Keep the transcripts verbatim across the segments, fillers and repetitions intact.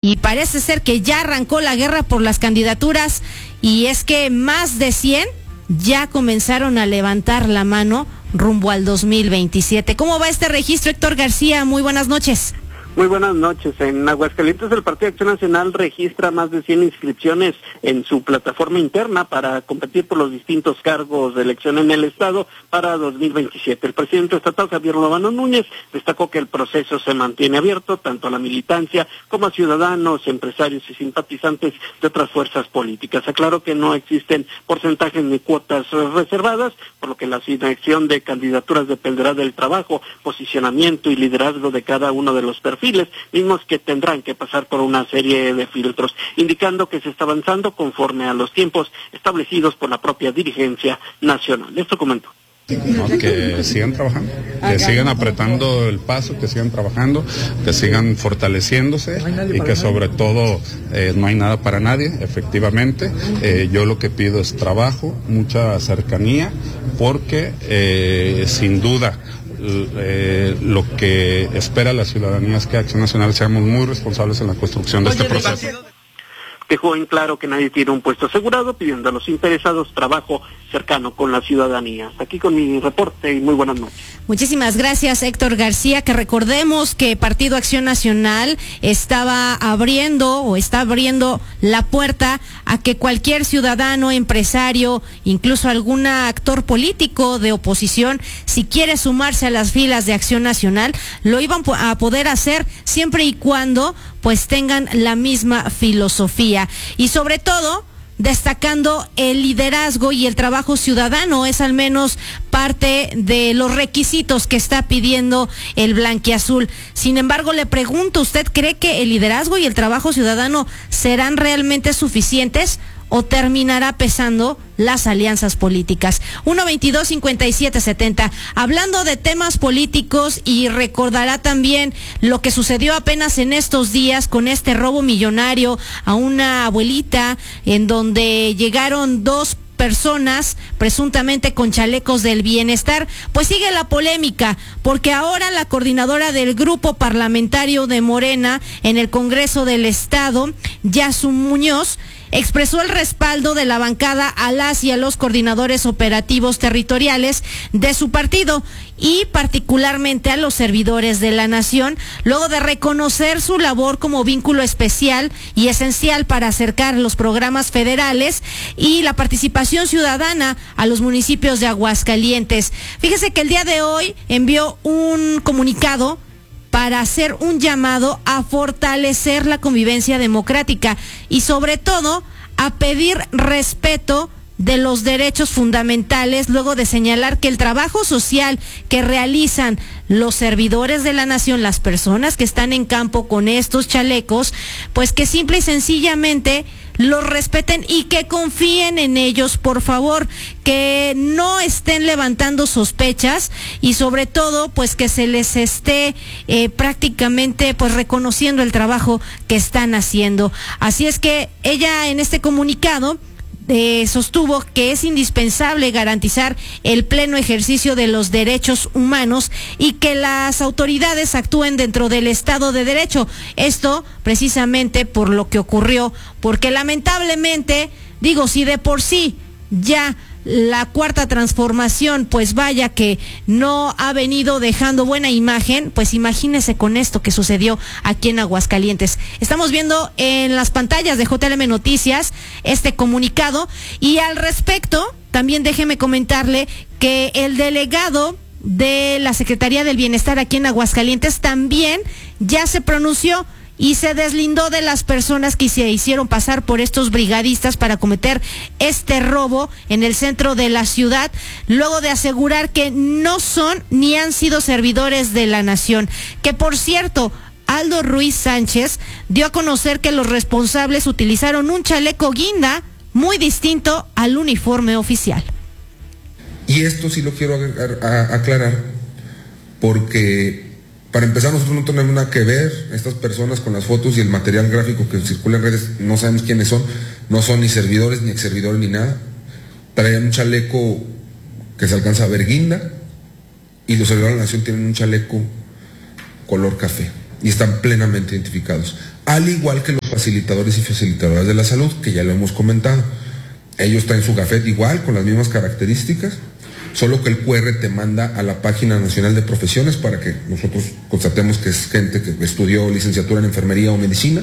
y parece ser que ya arrancó la guerra por las candidaturas, y es que más de cien ya comenzaron a levantar la mano rumbo al dos mil veintisiete. ¿Cómo va este registro, Héctor García? Muy buenas noches. Muy buenas noches. En Aguascalientes, el Partido Acción Nacional registra más de cien inscripciones en su plataforma interna para competir por los distintos cargos de elección en el Estado para dos mil veintisiete. El presidente estatal, Javier Lozano Núñez, destacó que el proceso se mantiene abierto tanto a la militancia como a ciudadanos, empresarios y simpatizantes de otras fuerzas políticas. Aclaró que no existen porcentajes ni cuotas reservadas, por lo que la asignación de candidaturas dependerá del trabajo, posicionamiento y liderazgo de cada uno de los perfiles, mismos que tendrán que pasar por una serie de filtros, indicando que se está avanzando conforme a los tiempos establecidos por la propia dirigencia nacional. Esto comentó. No, que sigan trabajando, que sigan apretando el paso, que sigan trabajando, que sigan fortaleciéndose y que sobre todo eh, no hay nada para nadie, efectivamente. Eh, yo lo que pido es trabajo, mucha cercanía, porque eh, sin duda Eh, lo que espera la ciudadanía es que Acción Nacional seamos muy responsables en la construcción de este proceso. Dejó en claro que nadie tiene un puesto asegurado, pidiendo a los interesados trabajo cercano con la ciudadanía. Hasta aquí con mi reporte y muy buenas noches. Muchísimas gracias, Héctor García. Que recordemos que Partido Acción Nacional estaba abriendo o está abriendo la puerta a que cualquier ciudadano, empresario, incluso algún actor político de oposición, si quiere sumarse a las filas de Acción Nacional, lo iban a poder hacer siempre y cuando pues tengan la misma filosofía. Y sobre todo, destacando el liderazgo y el trabajo ciudadano, es al menos parte de los requisitos que está pidiendo el blanquiazul. Sin embargo, le pregunto, ¿usted cree que el liderazgo y el trabajo ciudadano serán realmente suficientes o terminará pesando las alianzas políticas? uno veintidós cincuenta y siete setenta. Hablando de temas políticos, y recordará también lo que sucedió apenas en estos días con este robo millonario a una abuelita, en donde llegaron dos personas presuntamente con chalecos del bienestar. Pues sigue la polémica, porque ahora la coordinadora del grupo parlamentario de Morena en el Congreso del Estado, Yasu Muñoz, expresó el respaldo de la bancada a las y a los coordinadores operativos territoriales de su partido, y particularmente a los servidores de la nación, luego de reconocer su labor como vínculo especial y esencial para acercar los programas federales y la participación ciudadana a los municipios de Aguascalientes. Fíjese que el día de hoy envió un comunicado para hacer un llamado a fortalecer la convivencia democrática y sobre todo a pedir respeto de los derechos fundamentales, luego de señalar que el trabajo social que realizan los servidores de la nación, las personas que están en campo con estos chalecos, pues que simple y sencillamente los respeten y que confíen en ellos, por favor, que no estén levantando sospechas y sobre todo pues que se les esté eh, prácticamente pues reconociendo el trabajo que están haciendo. Así es que ella en este comunicado Eh, sostuvo que es indispensable garantizar el pleno ejercicio de los derechos humanos y que las autoridades actúen dentro del Estado de Derecho. Esto precisamente por lo que ocurrió, porque lamentablemente, digo, si de por sí ya la cuarta transformación, pues vaya que no ha venido dejando buena imagen, pues imagínese con esto que sucedió aquí en Aguascalientes. Estamos viendo en las pantallas de J L M Noticias este comunicado, y al respecto también déjeme comentarle que el delegado de la Secretaría del Bienestar aquí en Aguascalientes también ya se pronunció y se deslindó de las personas que se hicieron pasar por estos brigadistas para cometer este robo en el centro de la ciudad, luego de asegurar que no son ni han sido servidores de la nación. Que por cierto, Aldo Ruiz Sánchez dio a conocer que los responsables utilizaron un chaleco guinda muy distinto al uniforme oficial. Y esto sí lo quiero aclarar, porque para empezar, nosotros no tenemos nada que ver. Estas personas con las fotos y el material gráfico que circula en redes, no sabemos quiénes son, no son ni servidores, ni exservidores, ni nada. Traían un chaleco que se alcanza a ver guinda, y los servidores de la nación tienen un chaleco color café, y están plenamente identificados. Al igual que los facilitadores y facilitadoras de la salud, que ya lo hemos comentado. Ellos traen su gafet igual, con las mismas características, solo que el cu erre te manda a la página nacional de profesiones para que nosotros constatemos que es gente que estudió licenciatura en enfermería o medicina.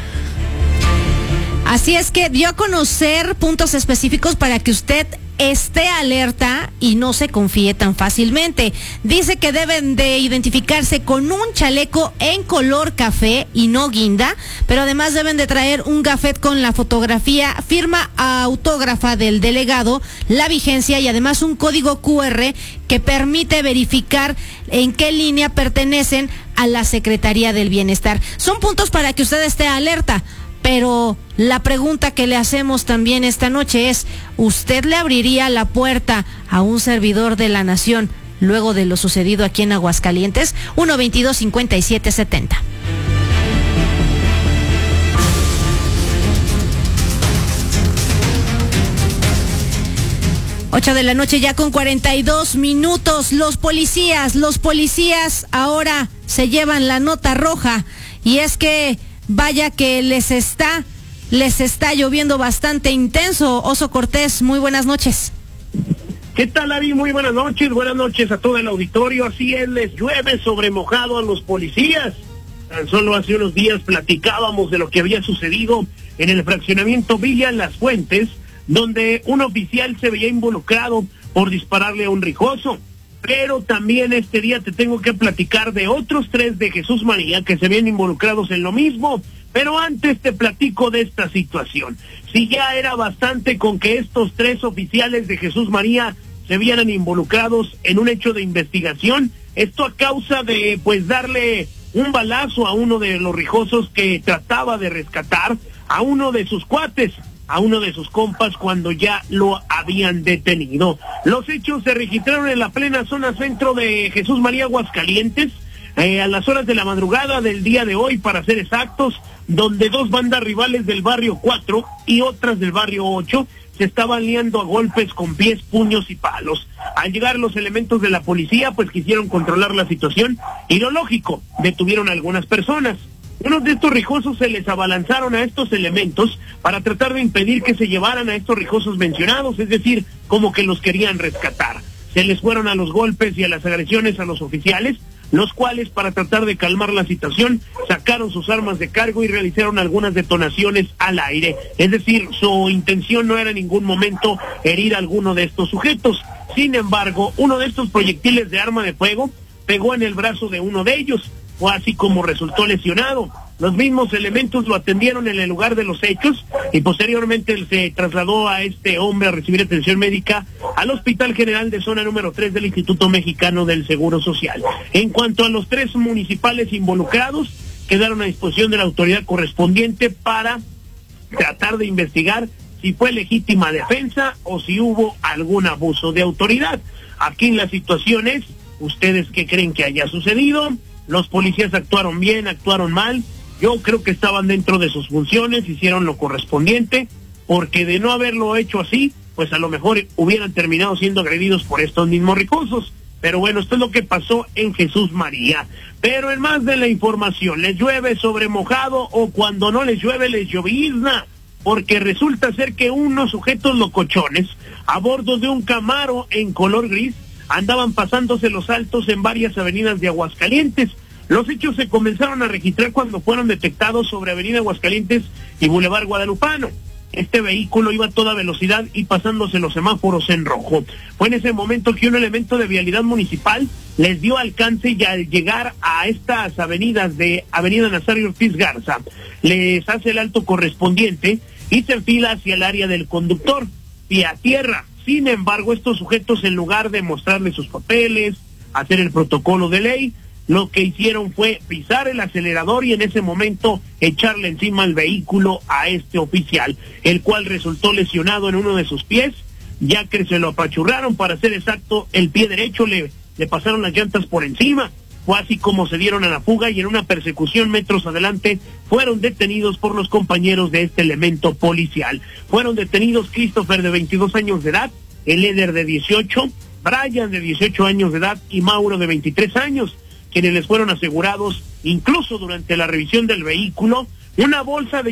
Así es que dio a conocer puntos específicos para que usted esté alerta y no se confíe tan fácilmente. Dice que deben de identificarse con un chaleco en color café y no guinda, pero además deben de traer un gafet con la fotografía, firma autógrafa del delegado, la vigencia y además un código cu erre que permite verificar en qué línea pertenecen a la Secretaría del Bienestar. Son puntos para que usted esté alerta. Pero la pregunta que le hacemos también esta noche es, ¿usted le abriría la puerta a un servidor de la nación luego de lo sucedido aquí en Aguascalientes? uno veintidós cincuenta y siete setenta. Ocho de la noche ya con cuarenta y dos minutos. Los policías, los policías ahora se llevan la nota roja y es que vaya que les está, les está lloviendo bastante intenso. Oso Cortés, muy buenas noches. ¿Qué tal, Ari? Muy buenas noches, buenas noches a todo el auditorio. Así es, les llueve sobre mojado a los policías. Tan solo hace unos días platicábamos de lo que había sucedido en el fraccionamiento Villa Las Fuentes, donde un oficial se veía involucrado por dispararle a un rijoso. Pero también este día te tengo que platicar de otros tres de Jesús María que se ven involucrados en lo mismo. Pero antes te platico de esta situación. Si ya era bastante con que estos tres oficiales de Jesús María se vieran involucrados en un hecho de investigación, esto a causa de pues darle un balazo a uno de los rijosos que trataba de rescatar a uno de sus cuates, a uno de sus compas, cuando ya lo habían detenido. Los hechos se registraron en la plena zona centro de Jesús María, Aguascalientes, eh, a las horas de la madrugada del día de hoy, para ser exactos, donde dos bandas rivales del barrio cuatro y otras del barrio ocho se estaban liando a golpes con pies, puños y palos. Al llegar los elementos de la policía, pues quisieron controlar la situación y, lo lógico, detuvieron a algunas personas. Unos de estos rijosos se les abalanzaron a estos elementos para tratar de impedir que se llevaran a estos rijosos mencionados, es decir, como que los querían rescatar. Se les fueron a los golpes y a las agresiones a los oficiales, los cuales, para tratar de calmar la situación, sacaron sus armas de cargo y realizaron algunas detonaciones al aire. Es decir, su intención no era en ningún momento herir a alguno de estos sujetos. Sin embargo, uno de estos proyectiles de arma de fuego pegó en el brazo de uno de ellos, fue así como resultó lesionado. Los mismos elementos lo atendieron en el lugar de los hechos y posteriormente se trasladó a este hombre a recibir atención médica al Hospital General de Zona número tres del Instituto Mexicano del Seguro Social. En cuanto a los tres municipales involucrados, quedaron a disposición de la autoridad correspondiente para tratar de investigar si fue legítima defensa o si hubo algún abuso de autoridad. Aquí la situación es, ¿ustedes qué creen que haya sucedido? Los policías actuaron bien, actuaron mal. Yo creo que estaban dentro de sus funciones, hicieron lo correspondiente, porque de no haberlo hecho así, pues a lo mejor hubieran terminado siendo agredidos por estos mismos rijosos. Pero bueno, esto es lo que pasó en Jesús María. Pero en más de la información, les llueve sobre mojado o cuando no les llueve les llovizna, porque resulta ser que unos sujetos locochones a bordo de un Camaro en color gris andaban pasándose los altos en varias avenidas de Aguascalientes. Los hechos se comenzaron a registrar cuando fueron detectados sobre Avenida Aguascalientes y Boulevard Guadalupano. Este vehículo iba a toda velocidad y pasándose los semáforos en rojo. Fue en ese momento que un elemento de vialidad municipal les dio alcance y al llegar a estas avenidas de Avenida Nazario Ortiz Garza, les hace el alto correspondiente y se enfila hacia el área del conductor, pie a tierra. Sin embargo, estos sujetos, en lugar de mostrarle sus papeles, hacer el protocolo de ley, lo que hicieron fue pisar el acelerador y en ese momento echarle encima el vehículo a este oficial, el cual resultó lesionado en uno de sus pies, ya que se lo apachurraron, para ser exacto, el pie derecho, le, le pasaron las llantas por encima. Fue así como se dieron a la fuga y en una persecución metros adelante fueron detenidos por los compañeros de este elemento policial. Fueron detenidos Christopher, de veintidós años de edad, el Eder, de dieciocho, Brian, de dieciocho años de edad, y Mauro, de veintitrés años, quienes les fueron asegurados, incluso durante la revisión del vehículo, una bolsa de